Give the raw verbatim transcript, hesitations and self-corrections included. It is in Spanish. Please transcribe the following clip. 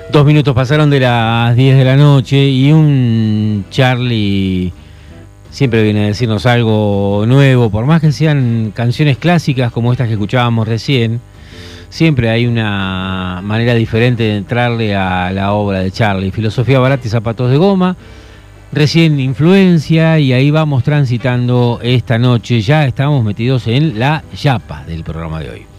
Dos minutos pasaron de las diez de la noche y un Charlie siempre viene a decirnos algo nuevo, por más que sean canciones clásicas como estas que escuchábamos recién, siempre hay una manera diferente de entrarle a la obra de Charlie. Filosofía barata y zapatos de goma, recién Influencia, y ahí vamos transitando esta noche. Ya estamos metidos en la yapa del programa de hoy.